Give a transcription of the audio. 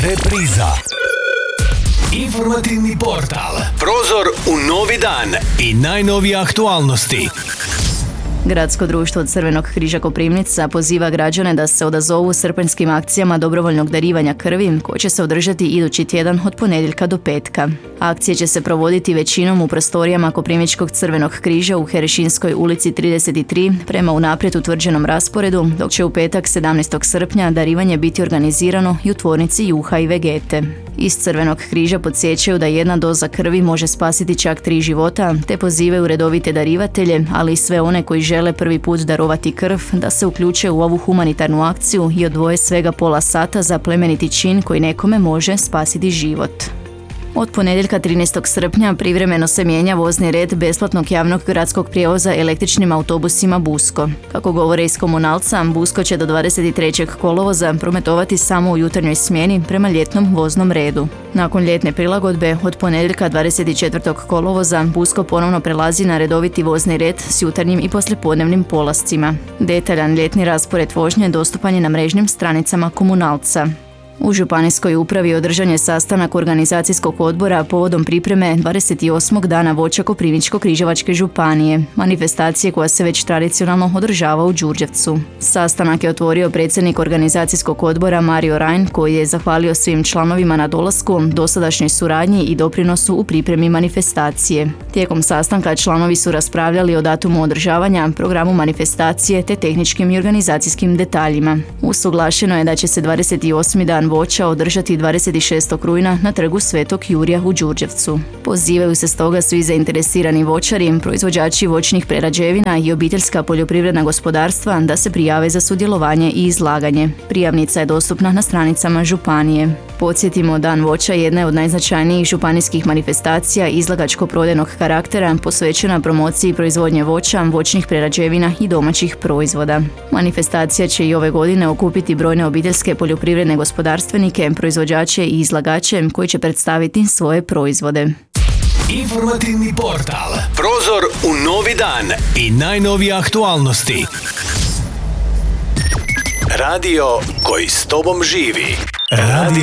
Repriza. Informativni portal. Prozor u novi dan i najnovije aktualnosti. Gradsko društvo Crvenog križa Koprivnica poziva građane da se odazovu srpanjskim akcijama dobrovoljnog darivanja krvi koje će se održati idući tjedan od ponedjeljka do petka. Akcije će se provoditi većinom u prostorijama Koprivničkog Crvenog križa u Herešinskoj ulici 33 prema unaprijed utvrđenom rasporedu, dok će u petak 17. srpnja darivanje biti organizirano i u tvornici Juha i Vegete. Iz Crvenog križa podsjećaju da jedna doza krvi može spasiti čak 3 života, te pozivaju redovite darivatelje, ali i sve one koji žele prvi put darovati krv, da se uključe u ovu humanitarnu akciju i odvoje svega pola sata za plemeniti čin koji nekome može spasiti život. Od ponedjeljka 13. srpnja privremeno se mijenja vozni red besplatnog javnog gradskog prijevoza električnim autobusima Busko. Kako govore iz Komunalca, Busko će do 23. kolovoza prometovati samo u jutarnjoj smjeni prema ljetnom voznom redu. Nakon ljetne prilagodbe, od ponedjeljka 24. kolovoza Busko ponovno prelazi na redoviti vozni red s jutarnjim i poslijepodnevnim polascima. Detaljan ljetni raspored vožnje dostupan je na mrežnim stranicama Komunalca. U Županijskoj upravi održan je sastanak organizacijskog odbora povodom pripreme 28. dana voća Koprivničko-križevačke županije, manifestacije koja se već tradicionalno održava u Đurđevcu. Sastanak je otvorio predsjednik organizacijskog odbora Mario Rajn, koji je zahvalio svim članovima na dolasku, dosadašnjoj suradnji i doprinosu u pripremi manifestacije. Tijekom sastanka članovi su raspravljali o datumu održavanja, programu manifestacije te tehničkim i organizacijskim detaljima. Usuglašeno je da će se 28. dan voća održati 26. rujna na trgu Svetog Jurija u Đurđevcu. Pozivaju se stoga svi zainteresirani voćari, proizvođači voćnih prerađevina i obiteljska poljoprivredna gospodarstva da se prijave za sudjelovanje i izlaganje. Prijavnica je dostupna na stranicama županije. Podsjetimo, Dan voća jedna je od najznačajnijih županijskih manifestacija izlagačko-prodajnog karaktera posvećena promociji proizvodnje voća, voćnih prerađevina i domaćih proizvoda. Manifestacija će i ove godine okupiti brojne obiteljske poljoprivredne gospodarstvenike, proizvođače i izlagače koji će predstaviti svoje proizvode. Informativni portal. Prozor u novi dan i najnovije aktualnosti. Radio koji s tobom živi. Radio